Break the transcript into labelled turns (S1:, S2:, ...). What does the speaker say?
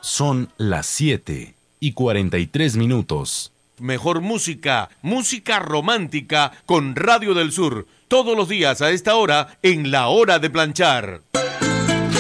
S1: Son las 7:43.
S2: Mejor música, música romántica con Radio del Sur. Todos los días a esta hora en La Hora de Planchar.